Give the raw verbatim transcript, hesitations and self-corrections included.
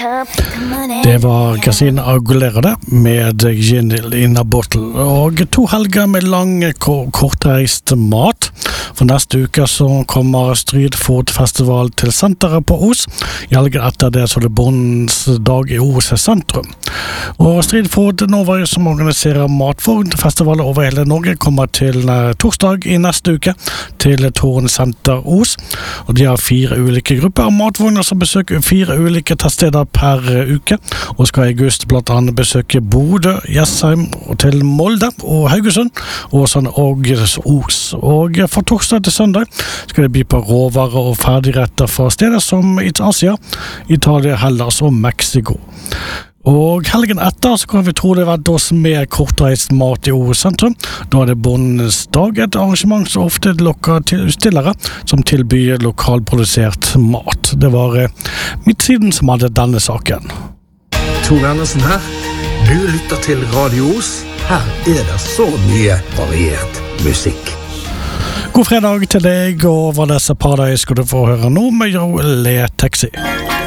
Det var Christina Aguilera det, med Gin in a Bottle. Og to helger med lang, kortreist mat. For neste uke så kommer Street Food Festival til senteret på Os. I helgen etter det så er det Bondens dag i Os sentrum. Og Street Food Norway, som organiserer matfestivaler over hele Norge, kommer til torsdag i neste uke til Tårn Senter Os. Og de har fire ulike grupper av matvogner som besøker fire ulike tettsteder per uke, og skal i august blant annet besøke Bodø, Jessheim og til Molde og Haugesund, og sånn og Os. Og fra torsdag til søndag skal det by på råvarer og ferdigretter fra steder som Asia, Italia, Hellas og Mexico. Og helgen etter så kan vi tro det venter oss med kortreist mat i Os sentrum. Da er det Bondens dag, et arrangement som ofte lokker til utstillere som tilbyr lokalprodusert mat. Det var Midtsiden som hadde denne saken. Tor Andersen her. Du lytter til Radio Os. Her er det så mye variert musikk. God fredag til deg, og hva disse par deg skal du få høre nå med Joe Le Taxi.